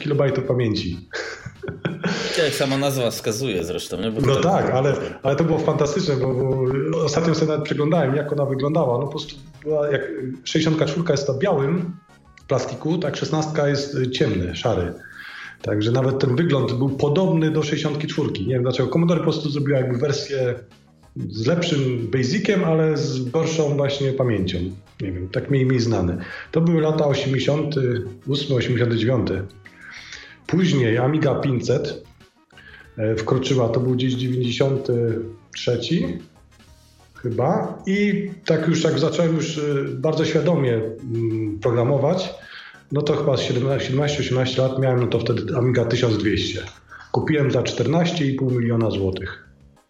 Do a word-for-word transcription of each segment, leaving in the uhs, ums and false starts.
kilobajtów pamięci. Jak sama nazwa wskazuje zresztą. Nie? Bo no to... tak, ale, ale to było fantastyczne, bo, bo ostatnio sobie nawet przeglądałem, jak ona wyglądała. No po prostu była jak sześćdziesiąt cztery jest to białym plastiku, tak szesnastka jest ciemny, szary. Także nawet ten wygląd był podobny do sześćdziesiąt cztery. Nie wiem dlaczego. Commodore po prostu zrobiła jakby wersję z lepszym basiciem, ale z gorszą właśnie pamięcią. Nie wiem, tak mniej mniej znane. To były lata osiemdziesiąte ósme osiemdziesiąte dziewiąte. Później Amiga pięćset wkroczyła, to był gdzieś dziewięćdziesiąty trzeci chyba i tak już jak zacząłem już bardzo świadomie programować, no to chyba siedemnaście osiemnaście lat miałem, no to wtedy Amiga tysiąc dwieście. Kupiłem za czternaście i pół miliona złotych.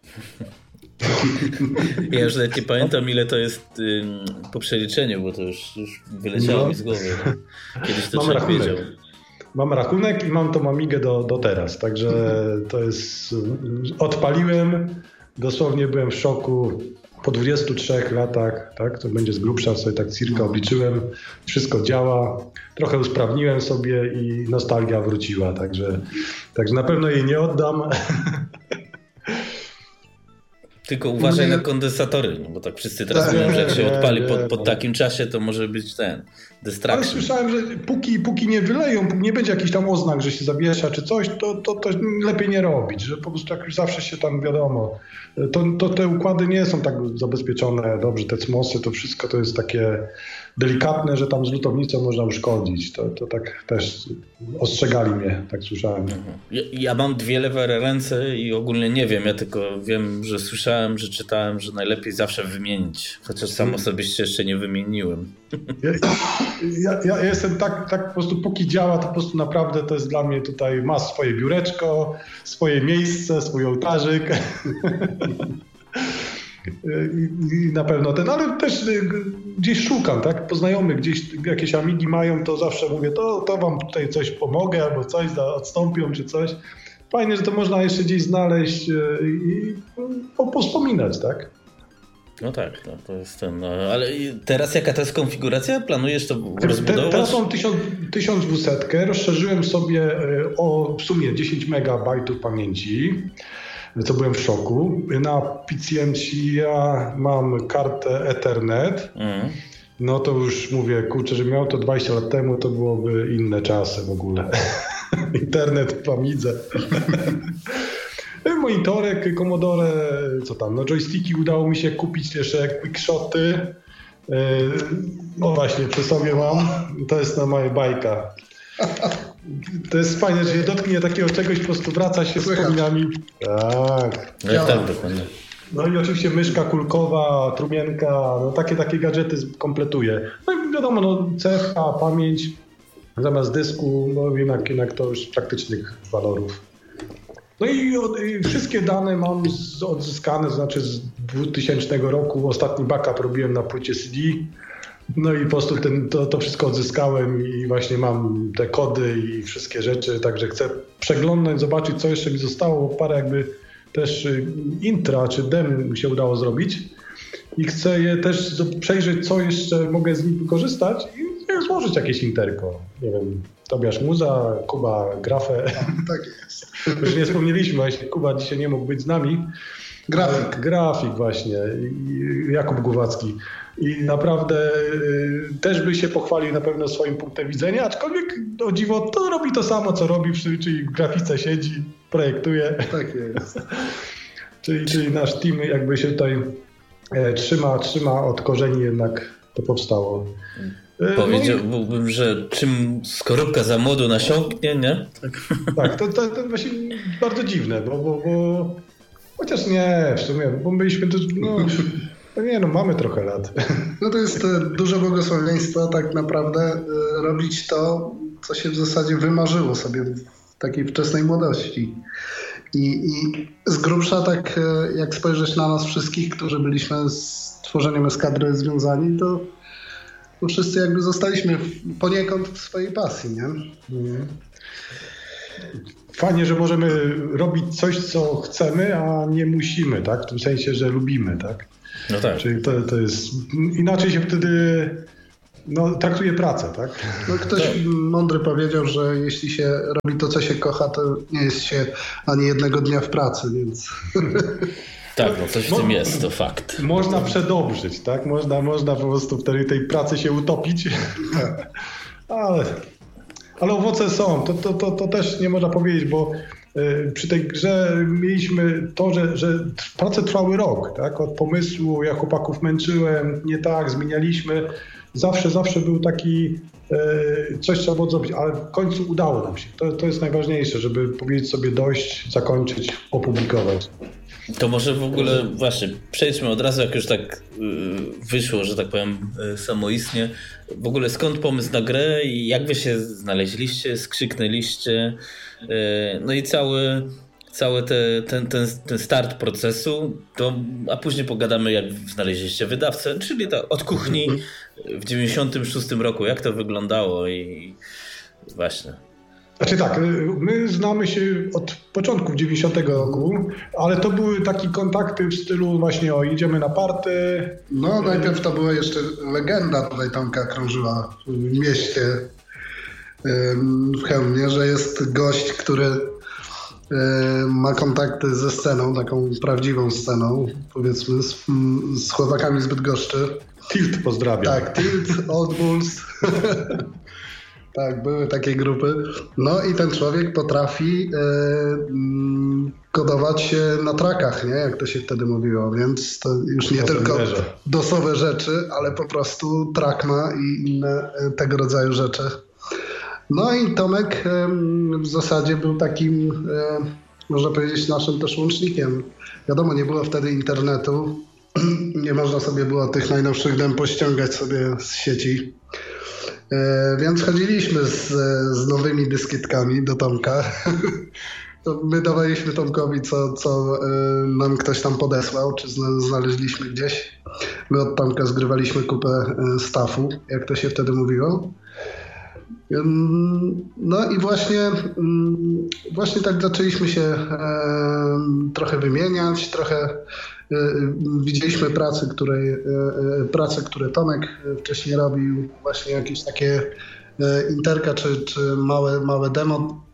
Ja już nawet nie pamiętam, ile to jest ym, po przeliczeniu, bo to już, już wyleciało no. mi z głowy. Kiedyś to człowiek wiedział. Mam rachunek i mam tą Amigę do, do teraz, także to jest... Odpaliłem, dosłownie byłem w szoku. Po dwudziestu trzech latach, tak, to będzie z grubsza, sobie tak cirka obliczyłem, wszystko działa, trochę usprawniłem sobie i nostalgia wróciła, także, także na pewno jej nie oddam. Tylko uważaj na kondensatory, no bo tak wszyscy teraz tak, mówią, że jak się odpali nie, po, po no. takim czasie, to może być ten distraction. Ale słyszałem, że póki, póki nie wyleją, póki nie będzie jakiś tam oznak, że się zawiesza czy coś, to, to, to lepiej nie robić, że po prostu jak już zawsze się tam wiadomo, to, to te układy nie są tak zabezpieczone dobrze, te cmosy, to wszystko to jest takie delikatne, że tam z lutownicą można uszkodzić. To, to tak też ostrzegali mnie, tak słyszałem. Ja, ja mam dwie lewe ręce i ogólnie nie wiem, ja tylko wiem, że słyszałem, że czytałem, że najlepiej zawsze wymienić, chociaż sam osobiście jeszcze nie wymieniłem. Ja, ja, ja jestem tak, tak po prostu póki działa, to po prostu naprawdę to jest dla mnie tutaj, ma swoje biureczko, swoje miejsce, swój ołtarzyk. I, I na pewno ten, ale też gdzieś szukam, tak? Poznajomych gdzieś jakieś Amigi mają, to zawsze mówię, to, to wam tutaj coś pomogę, albo coś da, odstąpią, czy coś. Fajnie, że to można jeszcze gdzieś znaleźć i pospominać, tak? No tak, no to jest ten, no, ale teraz jaka to jest konfiguracja? Planujesz to rozbudować? Teraz mam tysiąc dwieście, rozszerzyłem sobie o w sumie dziesięć megabajtów pamięci, co byłem w szoku. Na P C M C ja mam kartę Ethernet, mm. no to już mówię, kurczę, że miał to dwadzieścia lat temu, to byłoby inne czasy w ogóle. Internet w Amidze. Monitorek, Commodore, co tam, no joysticki udało mi się kupić jeszcze quickshoty. No właśnie, przy sobie mam, to jest na moja bajka. To jest fajne, że się dotknie takiego czegoś, po prostu wraca się wspominami. Tak. No, tak, dokładnie. No i oczywiście myszka kulkowa, trumienka, no takie takie gadżety kompletuje. No i wiadomo, no C F A, pamięć zamiast dysku, no jednak, jednak to już praktycznych walorów. No i, i wszystkie dane mam z, odzyskane, to znaczy z dwutysięcznego roku. Ostatni backup robiłem na płycie C D. No i po prostu ten, to, to wszystko odzyskałem i właśnie mam te kody i wszystkie rzeczy, także chcę przeglądnąć, zobaczyć, co jeszcze mi zostało, bo parę jakby też intra czy dem mi się udało zrobić i chcę je też przejrzeć, co jeszcze mogę z nich wykorzystać i złożyć jakieś interko. Nie wiem, Tobiasz Muza, Kuba Grafę. Tak jest. Już nie wspomnieliśmy właśnie, Kuba dzisiaj nie mógł być z nami. Grafik. Grafik właśnie, Jakub Głowacki. I naprawdę y, też by się pochwalił na pewno swoim punktem widzenia, aczkolwiek o dziwo to robi to samo, co robi, czyli w grafice siedzi, projektuje. Tak jest. czyli, czyli nasz team jakby się tutaj e, trzyma, trzyma od korzeni, jednak to powstało. E, Powiedziałbym, no i... że czym skorupka za młodu nasiąknie, nie? Tak, tak to, to, to właśnie bardzo dziwne, bo, bo, bo chociaż nie, w sumie, bo byliśmy to, no, no nie, no mamy trochę lat. No to jest duże błogosławieństwo tak naprawdę robić to, co się w zasadzie wymarzyło sobie w takiej wczesnej młodości. I, i z grubsza tak jak spojrzysz na nas wszystkich, którzy byliśmy z tworzeniem eskadry związani, to, to wszyscy jakby zostaliśmy poniekąd w swojej pasji, nie? Mm. Fajnie, że możemy robić coś, co chcemy, a nie musimy, tak? W tym sensie, że lubimy, tak? No tak. Czyli to, to jest... Inaczej się wtedy no, traktuje pracę, tak? No, ktoś to... mądry powiedział, że jeśli się robi to, co się kocha, to nie jest się ani jednego dnia w pracy, więc... Tak, no coś w tym jest, to fakt. Można przedobrzyć, tak? Można, można po prostu wtedy tej pracy się utopić. ale, ale owoce są. To, to, to, to też nie można powiedzieć, bo y, przy tej grze mieliśmy to, że, że prace trwały rok, tak? Od pomysłu, ja chłopaków męczyłem, nie tak, zmienialiśmy. Zawsze, zawsze był taki y, coś trzeba było zrobić, ale w końcu udało nam się. To, to jest najważniejsze, żeby powiedzieć sobie dość, zakończyć, opublikować. To może w ogóle właśnie przejdźmy od razu, jak już tak wyszło, że tak powiem samoistnie. W ogóle skąd pomysł na grę i jak wy się znaleźliście, skrzyknęliście, no i cały, cały te, ten, ten, ten start procesu, to, a później pogadamy, jak znaleźliście wydawcę, czyli to od kuchni w dziewięćdziesiątym szóstym roku, jak to wyglądało i właśnie. Znaczy tak, my znamy się od początku dziewięćdziesiątego roku, ale to były takie kontakty w stylu właśnie o idziemy na party. No najpierw to była jeszcze legenda tutaj Tomka krążyła w mieście w Chełmie, że jest gość, który ma kontakty ze sceną, taką prawdziwą sceną, powiedzmy z, z chłopakami z Bydgoszczy. Tilt pozdrawiam. Tak, Tilt, Old Bulls. Tak, były takie grupy. No i ten człowiek potrafi e, kodować się na trakach, nie? Jak to się wtedy mówiło, więc to już nie tylko dosowe rzeczy, ale po prostu track ma i inne tego rodzaju rzeczy. No i Tomek e, w zasadzie był takim, e, można powiedzieć, naszym też łącznikiem. Wiadomo, nie było wtedy internetu, nie można sobie było tych najnowszych dem pościągać sobie z sieci. Więc chodziliśmy z, z nowymi dyskietkami do Tomka. To my dawaliśmy Tomkowi, co, co nam ktoś tam podesłał, czy znaleźliśmy gdzieś. My od Tomka zgrywaliśmy kupę staffu, jak to się wtedy mówiło. No i właśnie, właśnie tak zaczęliśmy się trochę wymieniać, trochę widzieliśmy prace, które, prace, które Tomek wcześniej robił, właśnie jakieś takie interka czy, czy małe, małe demo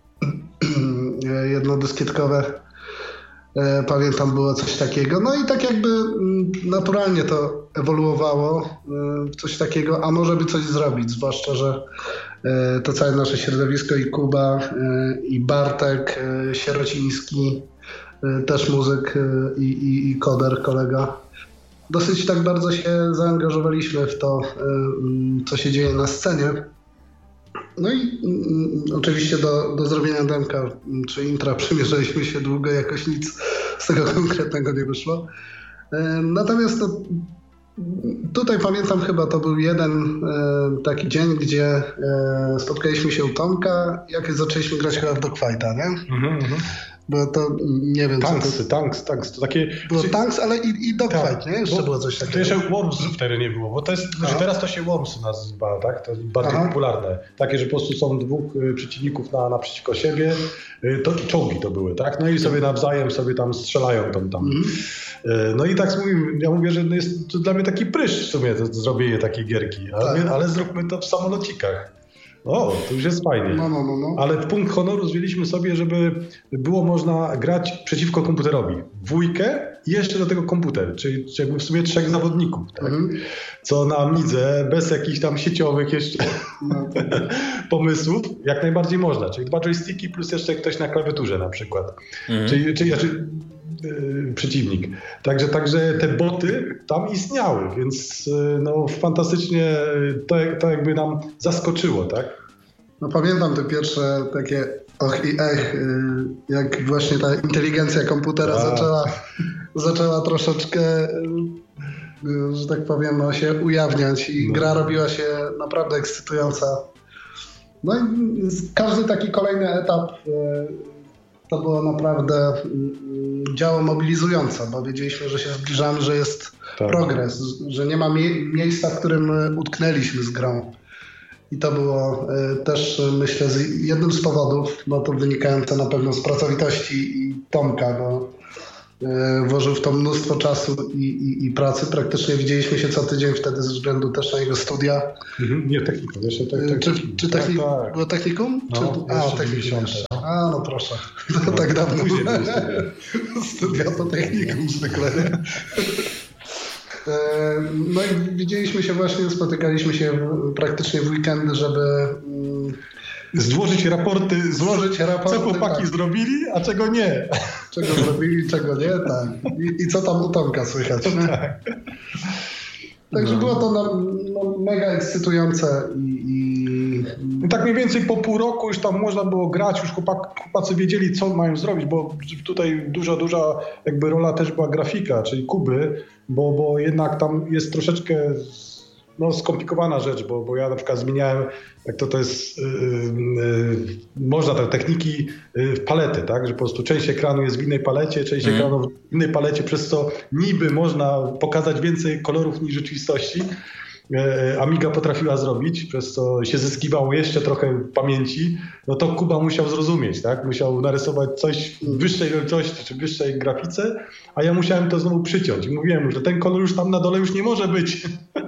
jednodyskietkowe. Pamiętam, było coś takiego. No i tak jakby naturalnie to ewoluowało w coś takiego, a może by coś zrobić, zwłaszcza, że to całe nasze środowisko i Kuba, i Bartek Sierociński, też muzyk i, i, i koder, kolega. Dosyć tak bardzo się zaangażowaliśmy w to, co się dzieje na scenie. No i y, oczywiście do, do zrobienia demka czy intra przymierzaliśmy się długo, jakoś nic z tego konkretnego nie wyszło. Y, natomiast to, tutaj pamiętam, chyba to był jeden y, taki dzień, gdzie y, spotkaliśmy się u Tomka, jak zaczęliśmy grać chyba w Dogfighta, nie? Mm-hmm. Bo to nie wiem tanks, co to... Tanks, Tanks, to takie... Było Tanks, ale i, i Dogfight, tak, nie? Jeszcze było coś takiego. To jeszcze Worms wtedy nie było, bo to jest, znaczy teraz to się Worms nazywa, tak? To jest bardziej Aha. popularne. Takie, że po prostu są dwóch przeciwników na, naprzeciwko siebie, to czołgi to były, tak? No i sobie nawzajem sobie tam strzelają tam. tam. Mm. No i tak mówię, ja mówię, że jest to dla mnie taki prysz w sumie to zrobienie takiej gierki, ale, tak. ale zróbmy to w samolocikach. O, to już jest fajnie. No, no, no, no. Ale w punkt honoru zwzięliśmy sobie, żeby było można grać przeciwko komputerowi. Dwójkę i jeszcze do tego komputer, czyli jakby w sumie trzech zawodników. Tak? Mhm. Co na Amidze, bez jakichś tam sieciowych jeszcze no, pomysłów, jak najbardziej można. Czyli dwa joysticki plus jeszcze ktoś na klawiaturze na przykład. Mhm. Czyli, czyli znaczy, yy, przeciwnik. Także, także te boty tam istniały, więc yy, no, fantastycznie to, to jakby nam zaskoczyło, tak? No pamiętam te pierwsze takie och i ech, jak właśnie ta inteligencja komputera A. zaczęła, zaczęła troszeczkę, że tak powiem, no, się ujawniać i no. gra robiła się naprawdę ekscytująca. No i każdy taki kolejny etap to było naprawdę działo mobilizujące, bo wiedzieliśmy, że się zbliżamy, że jest tak. progres, że nie ma mie- miejsca, w którym utknęliśmy z grą. I to było też, myślę, jednym z powodów, no to wynikające na pewno z pracowitości i Tomka, bo włożył w to mnóstwo czasu i, i, i pracy. Praktycznie widzieliśmy się co tydzień wtedy ze względu też na jego studia. Mhm, nie, technikum. Jeszcze te, te, czy czy technik, tak, tak. Było technikum? No, czy, a, technikum jeszcze. A, no proszę. To no, tak dawno. Studia to technikum zwykle. No i widzieliśmy się właśnie, spotykaliśmy się praktycznie w weekendy, żeby złożyć raporty, złożyć raporty, co chłopaki tak. zrobili, a czego nie. Czego zrobili, czego nie, tak. I, i co tam u Tomka słychać. No, tak. Także no. było to no, no, mega ekscytujące i, i... I tak mniej więcej po pół roku już tam można było grać, już chłopak, chłopacy wiedzieli, co mają zrobić, bo tutaj duża, duża jakby rola też była grafika, czyli Kuby, bo, bo jednak tam jest troszeczkę no, skomplikowana rzecz, bo, bo ja na przykład zmieniałem, jak to to jest, yy, yy, można te techniki yy, w palety, tak, że po prostu część ekranu jest w innej palecie, część mm. ekranu w innej palecie, przez co niby można pokazać więcej kolorów niż rzeczywistości. Amiga potrafiła zrobić, przez co się zyskiwało jeszcze trochę pamięci, no to Kuba musiał zrozumieć, tak? Musiał narysować coś w wyższej wielkości czy wyższej grafice, a ja musiałem to znowu przyciąć i mówiłem mu, że ten kolor już tam na dole już nie może być.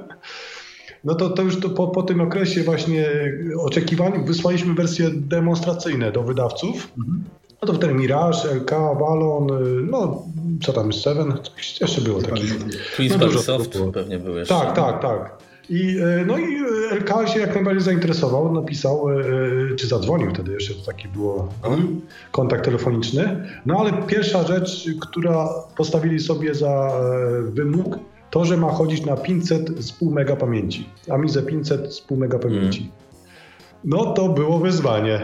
No to, to już to po, po tym okresie właśnie oczekiwań wysłaliśmy wersje demonstracyjne do wydawców. No to wtedy Mirage, L K, Wallon, no co tam jest, Seven, coś jeszcze było takich. Twinspun-Soft no, pewnie były jeszcze. Tak, tak, tak. I, no i L K się jak najbardziej zainteresował, napisał, czy zadzwonił wtedy, jeszcze to taki było hmm. kontakt telefoniczny. No ale pierwsza rzecz, która postawili sobie za wymóg, to, że ma chodzić na pięćset z pół mega pamięci. Amizę pięćset z pół mega pamięci. Hmm. No to było wyzwanie,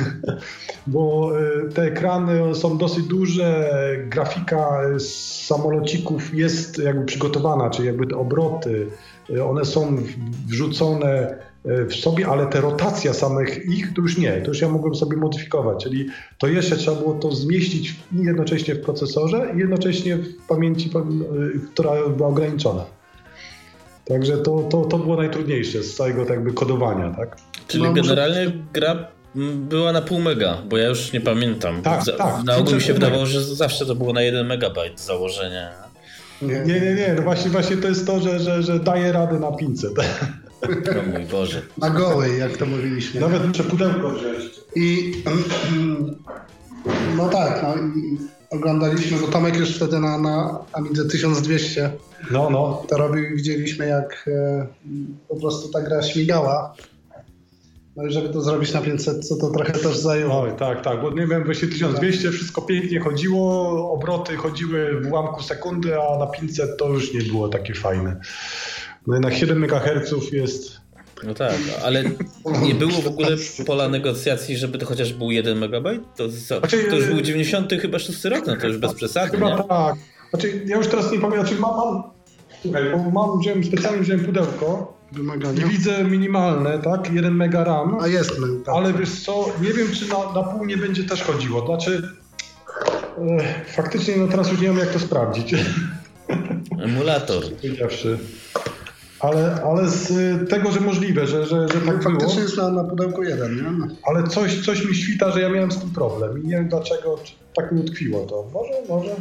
bo te ekrany są dosyć duże, grafika z samolocików jest jakby przygotowana, czyli jakby te obroty, one są wrzucone w sobie, ale te rotacja samych ich to już nie, to już ja mogłem sobie modyfikować, czyli to jeszcze trzeba było to zmieścić jednocześnie w procesorze i jednocześnie w pamięci, która była ograniczona. Także to, to, to było najtrudniejsze z całego tak jakby kodowania, tak? Czyli no, generalnie muszę... gra była na pół mega, bo ja już nie pamiętam. Tak, Za, tak. Na ogół mi się wydawało, że zawsze to było na jeden megabajt założenie. Nie, nie, nie, nie. No właśnie, właśnie to jest to, że, że, że daje radę na pięćset. O mój Boże. Na gołej, jak to mówiliśmy. Nawet muszę pudełko wziąć. I no tak, no i oglądaliśmy, bo Tomek już wtedy na, na Amidze tysiąc dwieście no, no. to robił i widzieliśmy, jak e, po prostu ta gra śmigała. No i żeby to zrobić na pięćset, co to trochę też zajęło. Oj, tak, tak, bo nie wiem, właśnie tysiąc dwieście wszystko pięknie chodziło, obroty chodziły w ułamku sekundy, a na pięćset to już nie było takie fajne. No jednak siedem megaherców jest... No tak, ale nie było w ogóle pola negocjacji, żeby to chociaż był jeden megabajt? To, za, to już był dziewięćdziesiąty chyba szósty rok, no to już bez przesady, chyba nie? Tak. Znaczy, ja już teraz nie pamiętam, znaczy mam, mam, słuchaj, bo mam, wziąłem, specjalnie wziąłem pudełko Wymagania. i widzę minimalne, tak, jeden mega RAM, a jest, tak. Ale wiesz co, nie wiem, czy na, na pół nie będzie też chodziło, znaczy e, faktycznie no teraz już nie wiem, jak to sprawdzić. Emulator. Powiedziawszy. Ale, ale z tego, że możliwe, że, że, że tak no, było. Faktycznie jest na, na pudełku jeden, nie? Ale coś, coś mi świta, że ja miałem z tym problem i nie wiem dlaczego tak mi utkwiło to. Może, może.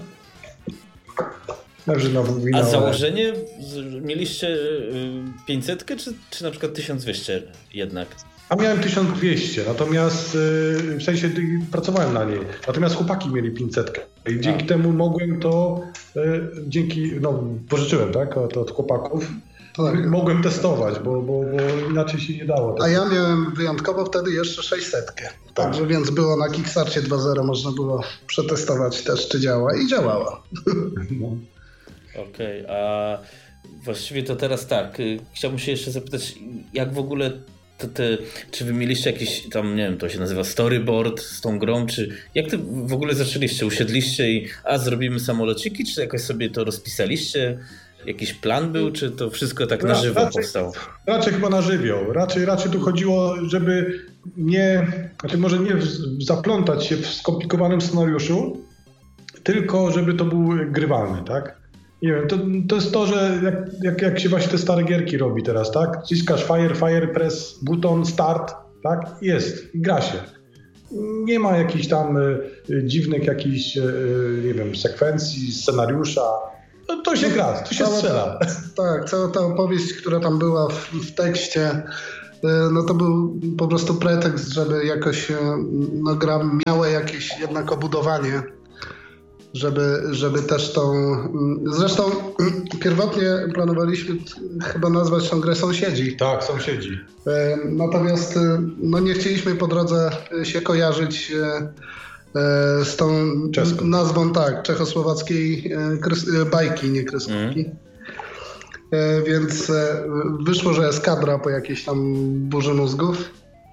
Dobrze, no, A założenie mieliście pięćset czy, czy na przykład tysiąc dwieście jednak? A miałem tysiąc dwieście, natomiast w sensie pracowałem na niej. Natomiast chłopaki mieli pięćset i dzięki A. temu mogłem to, dzięki, no pożyczyłem, tak, od, od chłopaków. Tak. Mogłem testować, bo, bo, bo inaczej się nie dało. A ja miałem wyjątkowo wtedy jeszcze sześćsetkę. Tak. Także więc było na Kickstarcie dwa zero, można było przetestować też, czy działa i działała. No. Okej, okay, a właściwie to teraz tak, chciałbym się jeszcze zapytać, jak w ogóle to te, czy wy mieliście jakiś tam, nie wiem, to się nazywa storyboard z tą grą, czy jak ty w ogóle zaczęliście, usiedliście i a zrobimy samolociki, czy jakoś sobie to rozpisaliście? Jakiś plan był, czy to wszystko tak na żywo raczej, powstało? Raczej chyba na żywioł. Raczej, raczej tu chodziło, żeby nie, znaczy może nie zaplątać się w skomplikowanym scenariuszu, tylko żeby to był grywalny, tak? Nie wiem, to, to jest to, że jak, jak, jak się właśnie te stare gierki robi teraz, tak? Ciskasz fire, fire, press, buton, start, tak? Jest, i gra się. nie ma jakichś tam dziwnych jakichś, nie wiem, sekwencji, scenariusza. No to się gra, to się cała strzela. Ta, tak, cała ta opowieść, która tam była w, w tekście, no to był po prostu pretekst, żeby jakoś no, gra miała jakieś jednak obudowanie, żeby, żeby też tą... Zresztą pierwotnie planowaliśmy chyba nazwać tą grę Sąsiedzi. Tak, Sąsiedzi. Natomiast no, nie chcieliśmy po drodze się kojarzyć z tą Czeską. nazwą tak, czechosłowackiej bajki, nie kreskówki. Mm. Więc wyszło, że eskadra po jakiejś tam burzy mózgów.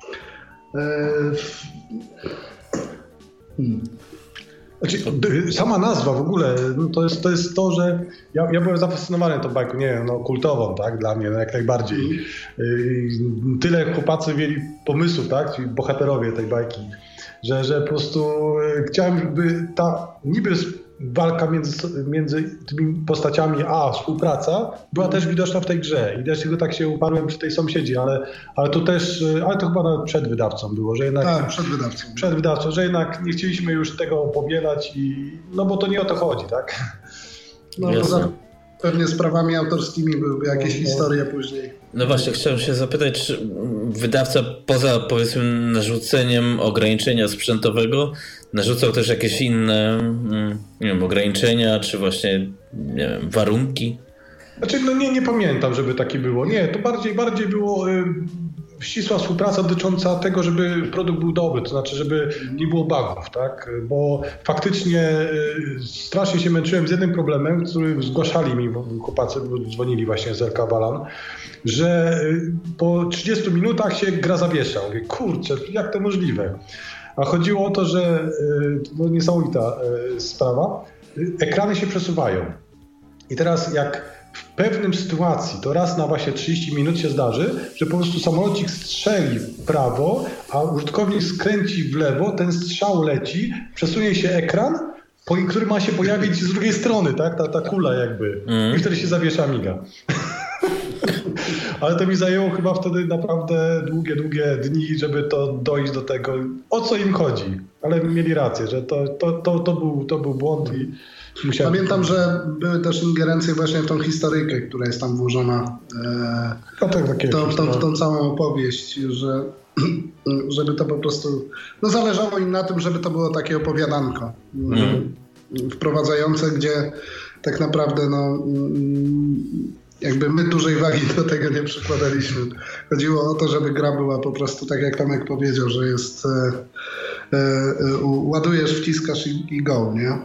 Hmm. Znaczy, sama nazwa w ogóle, no to, jest, to jest to, że ja, ja byłem zafascynowany tą bajką, nie wiem, no kultową, tak, dla mnie, no jak najbardziej. Mm. Tyle chłopacy mieli pomysłów, tak, czyli bohaterowie tej bajki, że, że po prostu chciałem, żeby ta niby walka między, między tymi postaciami, a współpraca była też widoczna w tej grze i dlaczego tak się uparłem przy tej Sąsiedzi, ale, ale to też, ale to chyba nawet przed wydawcą było, że jednak... Tak, przed wydawcą. Przed wydawcą, że jednak nie chcieliśmy już tego powielać i no bo to nie o to chodzi, tak? No poza pewnie sprawami autorskimi byłyby jakieś no, historie później. No właśnie, chciałem się zapytać, czy wydawca poza powiedzmy narzuceniem ograniczenia sprzętowego narzucał też jakieś inne nie wiem, ograniczenia, czy właśnie nie wiem, warunki? Znaczy, no nie, nie pamiętam, żeby takie było. Nie, to bardziej, bardziej było y, ścisła współpraca dotycząca tego, żeby produkt był dobry, to znaczy, żeby nie było bugów, tak? Bo faktycznie y, strasznie się męczyłem z jednym problemem, który zgłaszali mi chłopacy, dzwonili właśnie z L K Balan, że y, po trzydziestu minutach się gra zawiesza. Mówię, kurczę, jak to możliwe? A chodziło o to, że to no, niesamowita sprawa, ekrany się przesuwają. I teraz jak w pewnym sytuacji, to raz na właśnie trzydzieści minut się zdarzy, że po prostu samolocik strzeli w prawo, a użytkownik skręci w lewo, ten strzał leci, przesunie się ekran, po który ma się pojawić z drugiej strony, tak? Ta, ta kula jakby. Mm. I wtedy się zawiesza miga. Ale to mi zajęło chyba wtedy naprawdę długie, długie dni, żeby to dojść do tego, o co im chodzi. Ale mieli rację, że to, to, to, to, był, to był błąd i musiałem... Pamiętam, że były też ingerencje właśnie w tą historyjkę, która jest tam włożona e, no tak, takie, w, tą, w, tą, w tą całą opowieść, że żeby to po prostu... No zależało im na tym, żeby to było takie opowiadanko mm. wprowadzające, gdzie tak naprawdę no... jakby my dużej wagi do tego nie przykładaliśmy. Chodziło o to, żeby gra była po prostu tak, jak Tomek powiedział, że jest e, e, ładujesz, wciskasz i, i go, nie?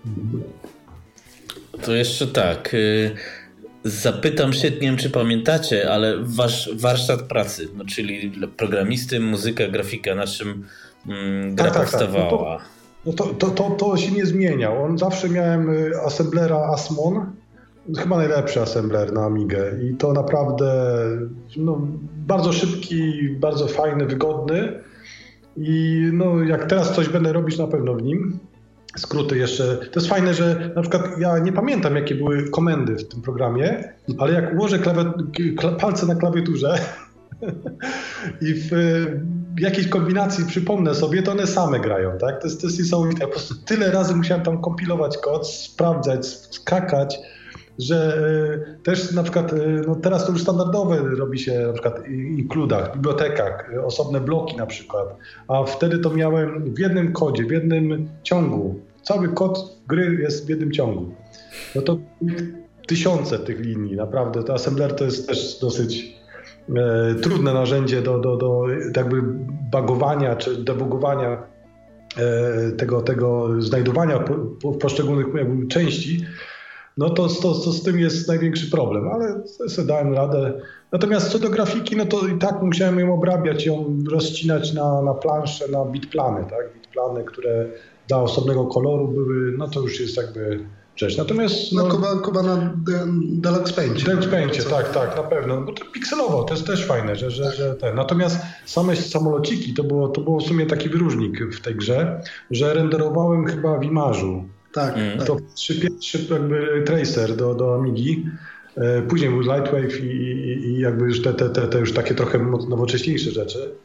To jeszcze tak. Zapytam się, nie wiem czy pamiętacie, ale wasz warsztat pracy, no czyli programisty, muzyka, grafika, na czym mm, gra tak, powstawała? Tak, tak. No to, no to, to, to, to się nie zmieniał. On zawsze miałem assemblera Asmon. Chyba najlepszy assembler na Amigę i to naprawdę no, bardzo szybki, bardzo fajny, wygodny i no, jak teraz coś będę robić na pewno w nim, skróty jeszcze, to jest fajne, że na przykład ja nie pamiętam jakie były komendy w tym programie, ale jak ułożę klawi- palce na klawiaturze i w jakiejś kombinacji przypomnę sobie, to one same grają, tak? To jest, to jest niesamowite. Po prostu tyle razy musiałem tam kompilować kod, sprawdzać, skakać, że y, też na przykład, y, no teraz to już standardowe robi się na przykład w includach, bibliotekach, y, osobne bloki na przykład, a wtedy to miałem w jednym kodzie, w jednym ciągu. Cały kod gry jest w jednym ciągu. No to tysiące tych linii, naprawdę. To assembler to jest też dosyć y, trudne narzędzie do, do, do jakby bugowania czy debugowania y, tego, tego znajdowania po, po poszczególnych jakby części. No to, to, to z tym jest największy problem, ale sobie dałem radę. Natomiast co do grafiki, no to i tak musiałem ją obrabiać, ją rozcinać na, na plansze, na bitplany, tak? Bitplany, które dla osobnego koloru były, no to już jest jakby rzecz. Natomiast... No, no Kuba, Kuba na Deluxe Paincie. Deluxe Paincie, tak, tak, na pewno. Bo to pikselowo, to jest też fajne, że, że, że ten. Natomiast same samolociki, to było, to było w sumie taki wyróżnik w tej grze, że renderowałem chyba w Imażu. Tak, mm. To pierwszy, pierwszy jakby tracer do, do Amigi, później był Lightwave i, i, i jakby już te, te, te, te już takie trochę nowocześniejsze rzeczy.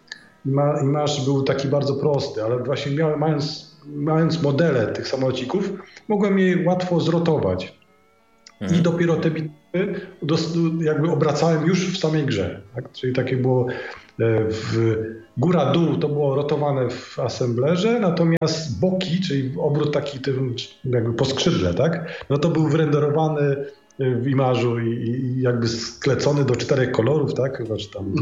i, ma, i marsz był taki bardzo prosty, ale właśnie miałem, mając, mając modele tych samolocików, mogłem je łatwo zrotować. Mhm. I dopiero te bitwy jakby obracałem już w samej grze. Tak? Czyli takie było w góra-dół to było rotowane w assemblerze, natomiast boki, czyli obrót taki tym jakby po skrzydle, tak? No to był wyrenderowany w imażu i, i jakby sklecony do czterech kolorów, tak? Chyba, czy tam...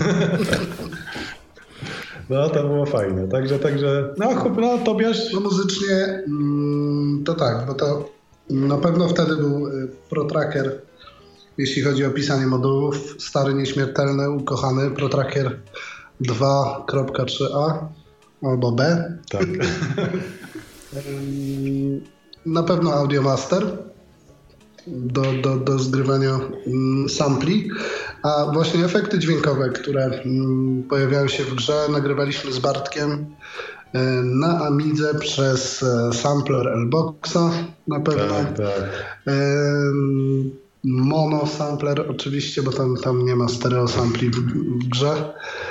No to było fajne, także, także no, no Tobiasz... No muzycznie to tak, bo to na pewno wtedy był ProTracker, jeśli chodzi o pisanie modułów, stary, nieśmiertelny, ukochany ProTracker dwa kropka trzy a albo B. Tak. Na pewno Audiomaster do, do, do zgrywania sampli, a właśnie efekty dźwiękowe, które pojawiają się w grze, nagrywaliśmy z Bartkiem na Amidze przez sampler L-Boxa na pewno. Tak, tak. Mono sampler oczywiście, bo tam, tam nie ma stereo sampli w, w grze.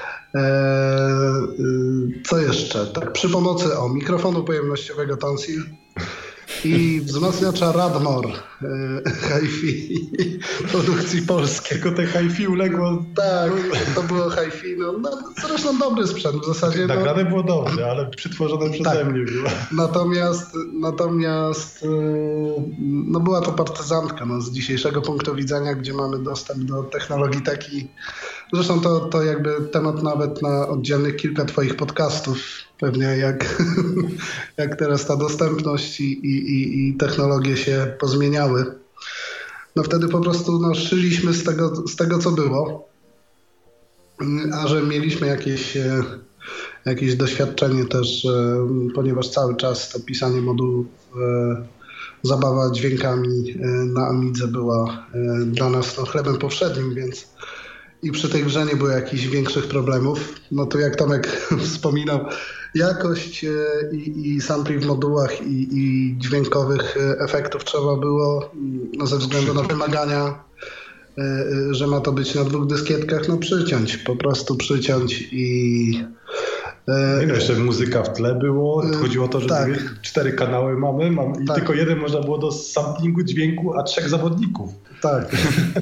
Co jeszcze? Tak, przy pomocy o mikrofonu pojemnościowego Tonsil i wzmacniacza Radmor hi-fi produkcji polskiej. Tylko te hi-fi uległo... Tak, to było hi-fi. No, no, zresztą dobry sprzęt w zasadzie. Nagrane no, było dobrze, ale przytworzone przeze tak. mnie było. Natomiast, natomiast no była to partyzantka no, z dzisiejszego punktu widzenia, gdzie mamy dostęp do technologii takiej. Zresztą to, to jakby temat nawet na oddzielnych kilka twoich podcastów. Pewnie jak, jak teraz ta dostępność i, i, i technologie się pozmieniały. No wtedy po prostu no, szyliśmy z tego, z tego, co było. A że mieliśmy jakieś, jakieś doświadczenie też, ponieważ cały czas to pisanie modułów, zabawa dźwiękami na Amidze była dla nas no, chlebem powszednim, więc i przy tej grze nie było jakichś większych problemów. No to jak Tomek wspominał, jakość i, i sampli w modułach i, i dźwiękowych efektów trzeba było no ze względu na wymagania, że ma to być na dwóch dyskietkach, no przyciąć, po prostu przyciąć i... Nie no, jeszcze muzyka w tle było, chodziło o to, że tak. cztery kanały mamy mam, i tak. tylko jeden można było do samplingu dźwięku, a trzech zawodników. Tak.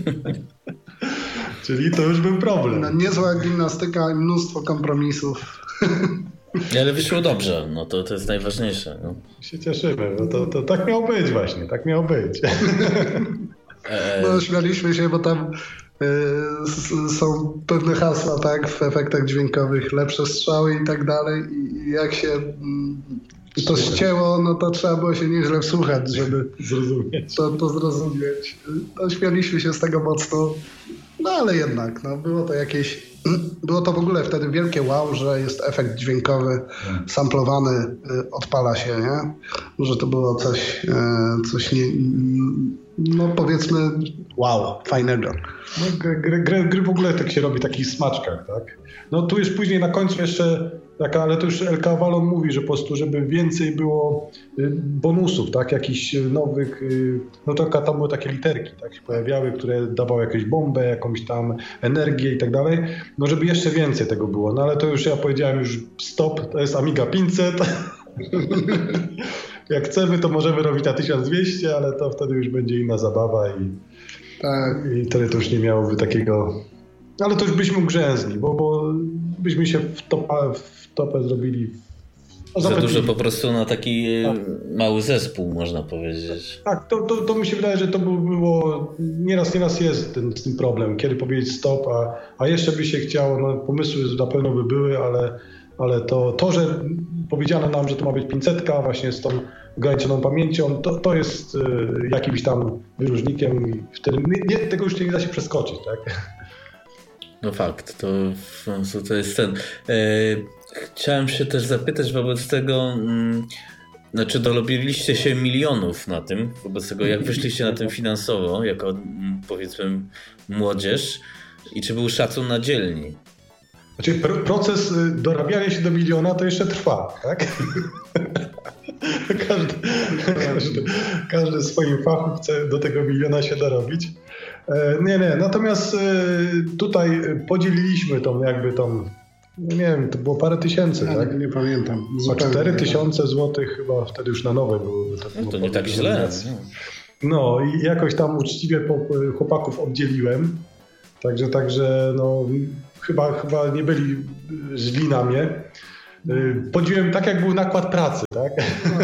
Czyli to już był problem. No, niezła gimnastyka i mnóstwo kompromisów. Ale wyszło dobrze, no to, to jest najważniejsze. No. Się cieszymy, bo to, to tak miało być właśnie, tak miało być. No śmialiśmy się, bo tam y, są pewne hasła, tak, w efektach dźwiękowych, lepsze strzały i tak dalej i jak się y, to ścięło, no to trzeba było się nieźle wsłuchać, żeby zrozumieć. To, to zrozumieć. No śmialiśmy się z tego mocno, no ale jednak, no było to jakieś... Było to w ogóle wtedy wielkie wow, że jest efekt dźwiękowy, samplowany, odpala się, nie? Że to było coś, coś nie, no powiedzmy wow, fajnego. No, gry, gry, gry w ogóle tak się robi w takich smaczkach, tak? No tu już później na końcu jeszcze, taka, ale to już El Cavalon mówi, że po prostu, żeby więcej było bonusów, tak? Jakichś nowych, no to tam były takie literki, tak? Się pojawiały, które dawały jakąś bombę, jakąś tam energię i tak dalej. No żeby jeszcze więcej tego było, no ale to już ja powiedziałem już stop, to jest Amiga pięćset. Jak chcemy, to możemy robić na tysiąc dwieście, ale to wtedy już będzie inna zabawa i, tak. i wtedy to już nie miałoby takiego... Ale to już byśmy grzęzli, bo, bo byśmy się w, topa, w topę zrobili. No, Za dużo po prostu na taki tak. mały zespół, można powiedzieć. Tak, to, to, to mi się wydaje, że to było, nieraz, nieraz jest ten, z tym problem, kiedy powiedzieć stop, a, a jeszcze by się chciało, no pomysły na pewno by były, ale, ale to, to, że powiedziano nam, że to ma być pięćsetka właśnie z tą ograniczoną pamięcią, to, to jest y, jakimś tam wyróżnikiem i wtedy nie, tego już nie da się przeskoczyć, tak? No fakt, to, to jest ten... E, chciałem się też zapytać wobec tego, mm, znaczy dorobiliście się milionów na tym, wobec tego jak wyszliście na tym finansowo, jako mm, powiedzmy młodzież i czy był szacun na dzielni? Znaczy pr- proces dorabiania się do miliona to jeszcze trwa, tak? każdy, każdy, każdy w swoim fachu chce do tego miliona się dorobić. Nie, nie, natomiast tutaj podzieliliśmy tą jakby tą no nie wiem, to było parę tysięcy, ja tak? Nie pamiętam. A cztery tysiące złotych chyba wtedy już na nowe były. To, no to nie tak źle. No i jakoś tam uczciwie chłopaków oddzieliłem. Także, także no, chyba, chyba nie byli źli na mnie. Podzieliłem tak, jak był nakład pracy, tak?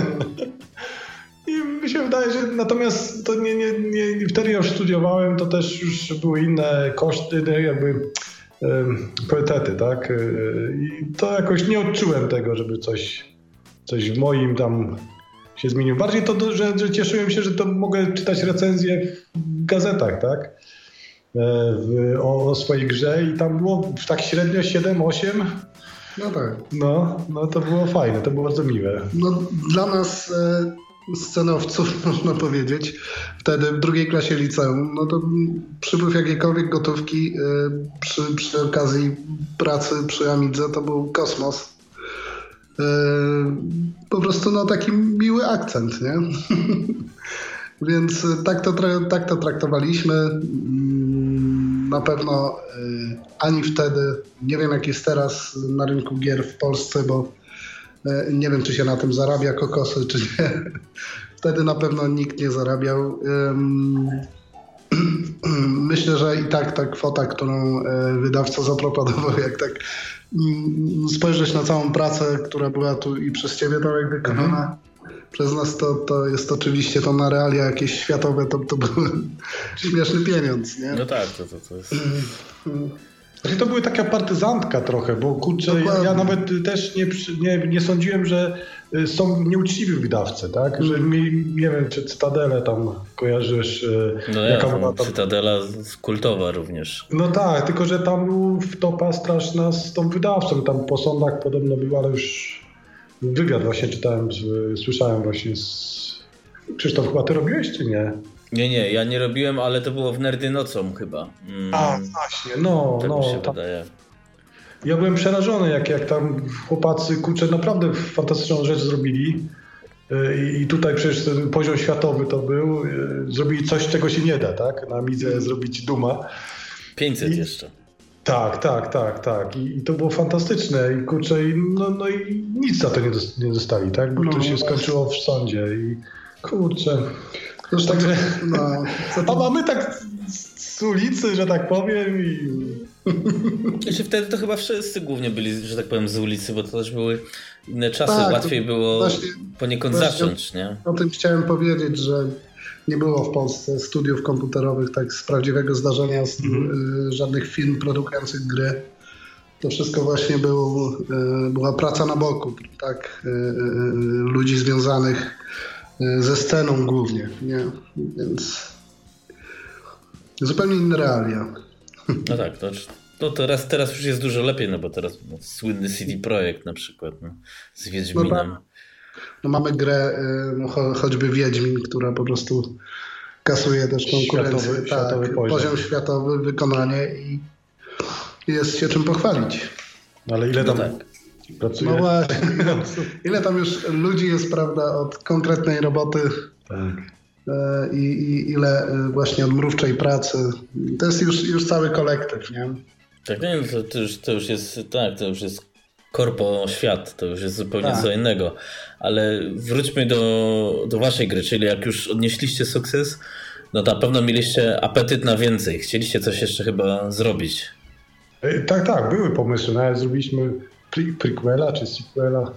I mi się wydaje, że natomiast to nie, nie, nie, wtedy już studiowałem, to też już były inne koszty, jakby priorytety, tak? I to jakoś nie odczułem tego, żeby coś, coś w moim tam się zmieniło. Bardziej to, że, że cieszyłem się, że to mogę czytać recenzje w gazetach, tak? W, o, o swojej grze i tam było tak średnio siedem osiem. No tak. No, no to było fajne, to było bardzo miłe. No dla nas e, scenowców, można powiedzieć, wtedy w drugiej klasie liceum, no to przypływ jakiejkolwiek gotówki e, przy, przy okazji pracy przy Amidze to był kosmos. E, po prostu no taki miły akcent, nie? Więc tak to, tak to traktowaliśmy. Na pewno ani wtedy, nie wiem jak jest teraz na rynku gier w Polsce, bo nie wiem czy się na tym zarabia kokosy, czy nie. Wtedy na pewno nikt nie zarabiał. Myślę, że i tak ta kwota, którą wydawca zaproponował, jak tak spojrzeć na całą pracę, która była tu i przez ciebie Tomek wykonana, mhm. przez nas to, to jest oczywiście to na realia jakieś światowe, to, to był śmieszny pieniądz, nie? No tak, to, to, to jest... To były taka partyzantka trochę, bo kurczę, ja, ja nawet też nie, nie, nie sądziłem, że są nieuczciwi wydawcy, tak? Że mi, nie wiem, czy Cytadelę tam kojarzysz. No jaka ja, była tam... Cytadela kultowa również. No tak, tylko że tam był wtopa straszna z tą wydawcą, tam po sądach podobno był, ale już wywiad właśnie czytałem, słyszałem właśnie z... Krzysztof, chyba ty robiłeś, czy nie? Nie, nie, ja nie robiłem, ale to było w Nerdy nocą chyba. Mm. A, właśnie, no, tak no. mi się tam... wydaje. Ja byłem przerażony, jak, jak tam chłopacy, kurczę, naprawdę fantastyczną rzecz zrobili. I, i tutaj przecież ten poziom światowy to był. Zrobili coś, czego się nie da, tak? Na Amidze zrobić Duma. pięćset I... jeszcze. Tak, tak, tak, tak. I, i to było fantastyczne. I kurczę, i, no, no i nic za to nie, dos- nie dostali, tak? Bo no, to się no, skończyło w sądzie i kurczę. Już także, no, a mamy tak z ulicy, że tak powiem i... Znaczy wtedy to chyba wszyscy głównie byli, że tak powiem, z ulicy, bo to też były inne czasy, tak, łatwiej było właśnie, poniekąd właśnie zacząć, nie? O tym chciałem powiedzieć, że nie było w Polsce studiów komputerowych tak z prawdziwego zdarzenia, z mm. y, żadnych firm produkujących gry. To wszystko właśnie był, y, była praca na boku, tak? Y, y, y, ludzi związanych ze sceną głównie, nie? Więc zupełnie inne realia. No tak, to, to teraz, teraz już jest dużo lepiej, no bo teraz no, słynny C D Projekt na przykład, no, z Wiedźminem. No, no mamy grę, no, cho, choćby Wiedźmin, która po prostu kasuje też konkurencję. Światowy, tak, światowy poziom. poziom światowy, wykonanie i jest się czym pochwalić. No, ale ile tam... No tak. Pracuje. No właśnie, ile tam już ludzi jest, prawda, od konkretnej roboty tak. i, i ile właśnie od mrówczej pracy. To jest już, już cały kolektyw, nie? Tak, nie, to, to, już, to już jest, tak, to już jest korpo świat, to już jest zupełnie tak. co innego. Ale wróćmy do, do waszej gry, czyli jak już odnieśliście sukces, no to na pewno mieliście apetyt na więcej. Chcieliście coś jeszcze chyba zrobić. Tak, tak, były pomysły. Nawet zrobiliśmy Pre- prequela czy sequela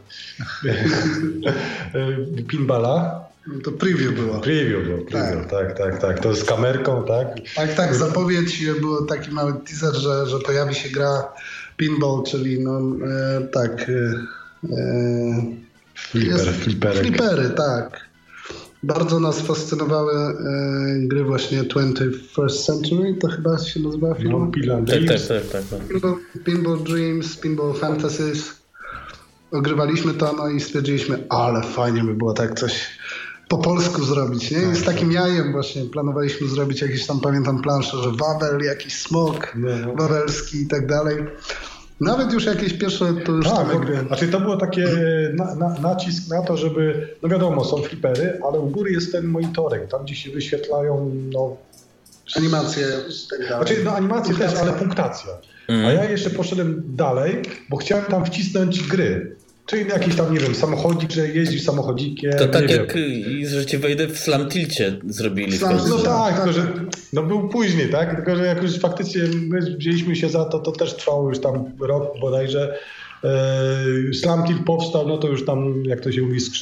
Pinballa. To preview było. Preview było, preview, tak. tak, tak, tak. To z kamerką, tak? Tak, tak, zapowiedź było taki mały teaser, że, że pojawi się gra Pinball, czyli no e, tak. E, Flipper, flipperek. Flippery, tak. Bardzo nas fascynowały e, gry właśnie twenty-first Century, to chyba się nazywa film? No, Pinball tak, Dreams. tak, tak, tak, tak. Pinball, Pinball Dreams, Pinball Fantasies. Ogrywaliśmy to, no i stwierdziliśmy, ale fajnie by było tak coś po polsku zrobić, nie? I z takim jajem właśnie planowaliśmy zrobić jakieś tam, pamiętam, plansze, że Wawel, jakiś smok no. wawelski i tak dalej. Nawet już jakieś pierwsze to już tak, tam... bo, znaczy to było takie na, na, nacisk na to, żeby, no wiadomo, są flipery, ale u góry jest ten monitorek, tam gdzie się wyświetlają no, animacje i tak dalej. Znaczy, no animacje też, ale punktacja. Mm. A ja jeszcze poszedłem dalej, bo chciałem tam wcisnąć gry. Czyli jakiś tam, nie wiem, samochodzik, że jeździsz samochodzikiem. To tak nie jak, wiem. że ci wejdę w Slam Tilcie zrobili. Slam, no tak, tylko że no był później, tak? Tylko że jak już faktycznie my wzięliśmy się za to, to też trwało już tam rok bodajże. Slam Tilt powstał, no to już tam, jak to się mówi,